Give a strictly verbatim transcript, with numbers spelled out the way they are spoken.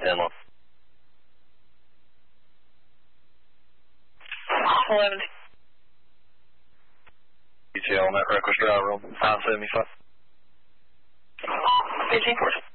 ten one. eleven. Detail on that reckless driver on I seventy-five. fifteen four.